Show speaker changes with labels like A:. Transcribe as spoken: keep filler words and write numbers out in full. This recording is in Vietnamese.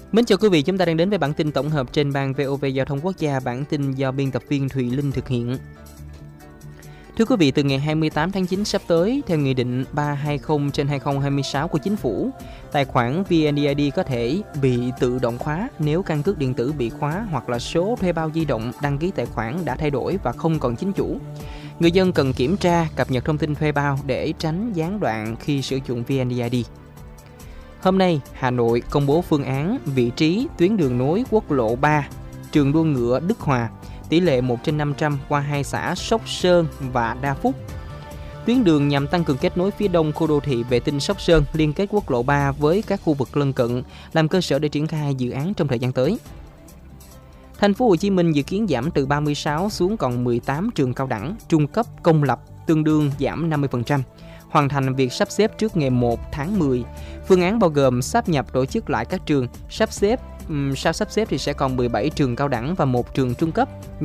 A: Mến chào quý vị, chúng ta đang đến với bản tin tổng hợp trên ban vê o vê Giao thông Quốc gia, bản tin do biên tập viên Thùy Linh thực hiện. Thưa quý vị, từ ngày hai mươi tám tháng chín sắp tới, theo Nghị định ba trăm hai mươi trên hai nghìn không trăm hai mươi sáu của Chính phủ, tài khoản vê en đê i đê có thể bị tự động khóa nếu căn cước điện tử bị khóa hoặc là số thuê bao di động đăng ký tài khoản đã thay đổi và không còn chính chủ. Người dân cần kiểm tra, cập nhật thông tin thuê bao để tránh gián đoạn khi sử dụng vê en đê i đê. Hôm nay, Hà Nội công bố phương án vị trí tuyến đường nối quốc lộ ba, trường đua ngựa Đức Hòa, tỷ lệ một trên năm trăm qua hai xã Sóc Sơn và Đa Phúc. Tuyến đường nhằm tăng cường kết nối phía đông khu đô thị vệ tinh Sóc Sơn liên kết quốc lộ ba với các khu vực lân cận, làm cơ sở để triển khai dự án trong thời gian tới. Thành phố Hồ Chí Minh dự kiến giảm từ ba mươi sáu xuống còn mười tám trường cao đẳng, trung cấp công lập, tương đương giảm năm mươi phần trăm. Hoàn thành việc sắp xếp trước ngày một tháng mười. Phương án bao gồm sáp nhập tổ chức lại các trường, sắp xếp sau sắp xếp thì sẽ còn mười bảy trường cao đẳng và một trường trung cấp.